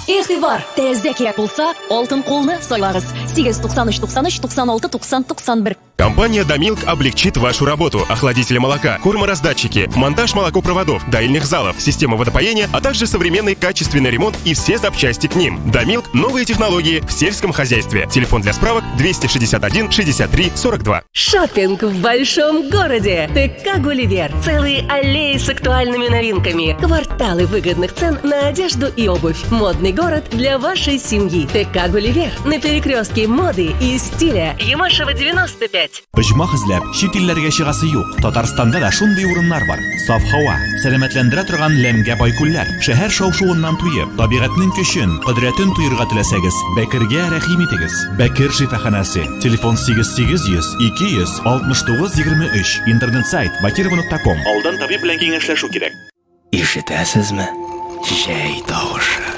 Игътибар, тезде кирәк булса, алтын кулны сайлагыз. 893-93-96-90-91. Компания «Дамилк» облегчит вашу работу. Охладители молока, кормораздатчики, монтаж молокопроводов, доильных залов, система водопоения, а также современный качественный ремонт и все запчасти к ним. «Дамилк» – новые технологии в сельском хозяйстве. Телефон для справок 261 63 42. Шоппинг в большом городе. ТК «Гулливер». Целые аллеи с актуальными новинками. Кварталы выгодных цен на одежду и обувь. Модный город для вашей семьи. ТК «Гулливер» на перекрестке моды и стиля. Ямашева 95. Оҗмах эзләп, чит илләргә чыгасы юк. Татарстанда да шундый урыннар бар. Саф һава, сәламәтләндерә торган ләмгә бай күлләр. Шәһәр шау-шуыннан туеп, табигатьнең көчен, кодрәтен туйырга теләсәгез, Бәкергә рәхим итегез. Бәкер шифаханәсе. Телефон 8800 200 69 23. Интернет сайт bakirova.com. Алдан табиб белән киңәшләшү кирәк. Ишетәсезме? Җәй тавышы.